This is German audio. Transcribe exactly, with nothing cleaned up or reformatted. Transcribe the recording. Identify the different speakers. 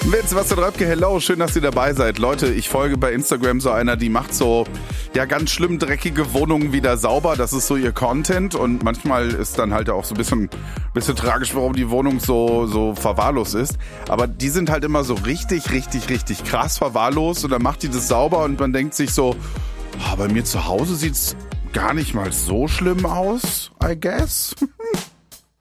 Speaker 1: Witz, was der Röpke, hello, schön, dass ihr dabei seid. Leute, ich folge bei Instagram so einer, die macht so, ja, ganz schlimm dreckige Wohnungen wieder sauber. Das ist so ihr Content und manchmal ist dann halt auch so ein bisschen, bisschen tragisch, warum die Wohnung so, so verwahrlost ist. Aber die sind halt immer so richtig, richtig, richtig krass verwahrlost und dann macht die das sauber und man denkt sich so, oh, bei mir zu Hause sieht's gar nicht mal so schlimm aus, I guess.